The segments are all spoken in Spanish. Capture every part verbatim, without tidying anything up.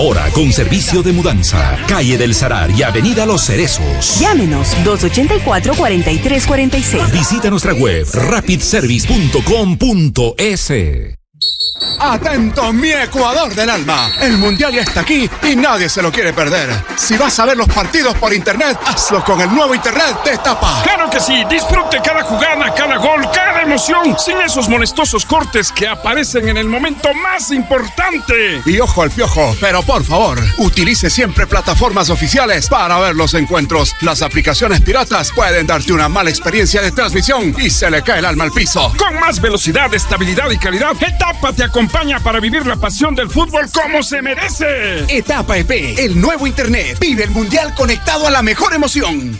Ahora con servicio de mudanza. Calle del Salar y Avenida Los Cerezos. Llámenos dos ochenta y cuatro, cuarenta y tres cuarenta y seis. Visita nuestra web rapid service punto com punto es. Atento, mi Ecuador del alma. El Mundial ya está aquí y nadie se lo quiere perder. Si vas a ver los partidos por internet, hazlo con el nuevo internet de Etapa. ¡Claro que sí! Disfrute cada jugada, cada gol, cada emoción, sin esos molestosos cortes que aparecen en el momento más importante. Y ojo al piojo, pero por favor, utilice siempre plataformas oficiales para ver los encuentros. Las aplicaciones piratas pueden darte una mala experiencia de transmisión y se le cae el alma al piso. Con más velocidad, estabilidad y calidad, Etapa te acompaña para vivir la pasión del fútbol como se merece. Etapa E P, el nuevo internet. Vive el mundial conectado a la mejor emoción.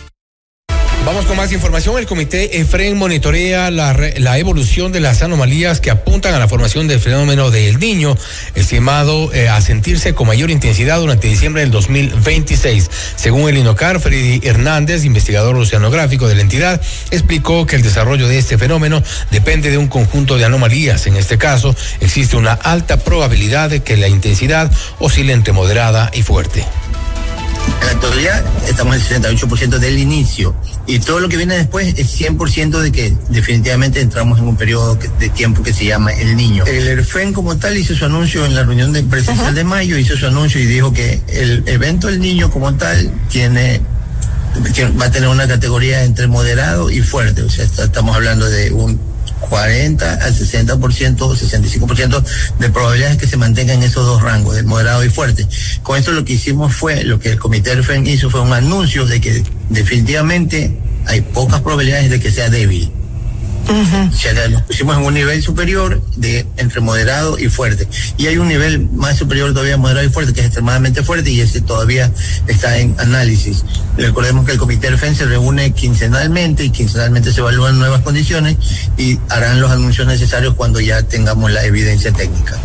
Vamos con más información. El comité EFREN monitorea la, re, la evolución de las anomalías que apuntan a la formación del fenómeno de El Niño, estimado eh, a sentirse con mayor intensidad durante diciembre del dos mil veintiséis. Según el INOCAR, Freddy Hernández, investigador oceanográfico de la entidad, explicó que el desarrollo de este fenómeno depende de un conjunto de anomalías. En este caso, existe una alta probabilidad de que la intensidad oscile entre moderada y fuerte. En la actualidad estamos en el sesenta y ocho por ciento del inicio y todo lo que viene después es cien por ciento de que definitivamente entramos en un periodo de tiempo que se llama El Niño. El ERFEN como tal hizo su anuncio en la reunión de presencial uh-huh. de mayo, hizo su anuncio y dijo que el evento El Niño como tal tiene, tiene va a tener una categoría entre moderado y fuerte, o sea, está, estamos hablando de un cuarenta al sesenta por ciento, sesenta y cinco por ciento de probabilidades que se mantengan en esos dos rangos, de moderado y fuerte. Con esto lo que hicimos fue, lo que el comité ERFEN hizo fue un anuncio de que definitivamente hay pocas probabilidades de que sea débil. Uh-huh. O sea, nos pusimos en un nivel superior de entre moderado y fuerte. Y hay un nivel más superior todavía, moderado y fuerte, que es extremadamente fuerte y ese todavía está en análisis. Recordemos que el comité ERFEN se reúne quincenalmente y quincenalmente se evalúan nuevas condiciones y harán los anuncios necesarios cuando ya tengamos la evidencia técnica.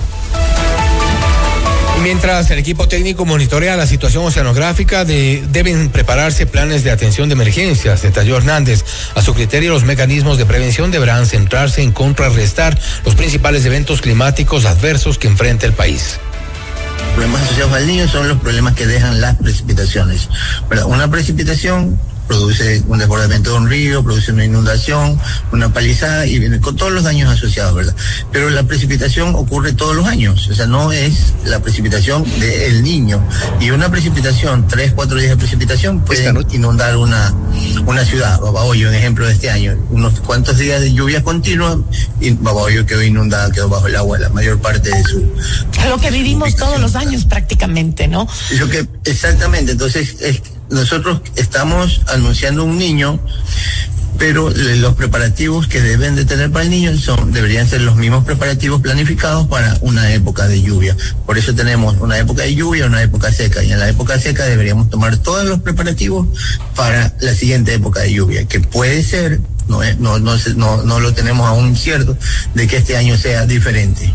Mientras el equipo técnico monitorea la situación oceanográfica, de, deben prepararse planes de atención de emergencias, detalló Hernández. A su criterio, los mecanismos de prevención deberán centrarse en contrarrestar los principales eventos climáticos adversos que enfrenta el país. Los problemas asociados al Niño son los problemas que dejan las precipitaciones. ¿Verdad? Una precipitación produce un desbordamiento de un río, produce una inundación, una palizada y viene con todos los daños asociados, ¿verdad? Pero la precipitación ocurre todos los años, o sea, no es la precipitación del Niño. Y una precipitación, tres, cuatro días de precipitación puede inundar una, una ciudad. Babahoyo, un ejemplo de este año, unos cuantos días de lluvia continua y Babahoyo quedó inundada, quedó bajo el agua la mayor parte de su... Lo que vivimos todos los años prácticamente, ¿no? Lo que, exactamente, entonces es, nosotros estamos anunciando un niño, pero los preparativos que deben de tener para el niño son deberían ser los mismos preparativos planificados para una época de lluvia. Por eso tenemos una época de lluvia, una época seca, y en la época seca deberíamos tomar todos los preparativos para la siguiente época de lluvia, que puede ser, no, es, no, no, no, no lo tenemos aún cierto, de que este año sea diferente.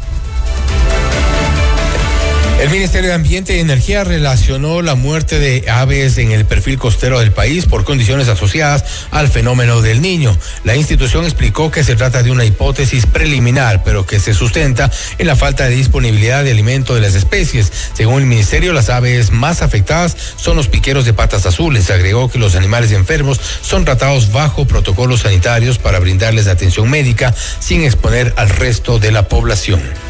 El Ministerio de Ambiente y Energía relacionó la muerte de aves en el perfil costero del país por condiciones asociadas al fenómeno del Niño. La institución explicó que se trata de una hipótesis preliminar, pero que se sustenta en la falta de disponibilidad de alimento de las especies. Según el Ministerio, las aves más afectadas son los piqueros de patas azules. Agregó que los animales enfermos son tratados bajo protocolos sanitarios para brindarles atención médica sin exponer al resto de la población.